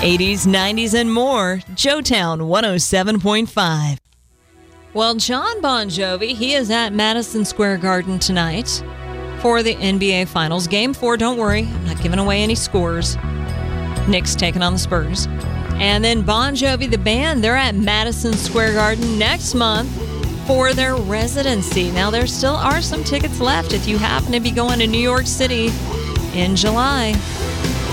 80s, 90s, and more. Joetown 107.5. Well, John Bon Jovi, he is at Madison Square Garden tonight for the NBA Finals. Game 4, don't worry, I'm not giving away any scores. Knicks taking on the Spurs. And then Bon Jovi, the band, they're at Madison Square Garden next month for their residency. Now, there still are some tickets left if you happen to be going to New York City in July.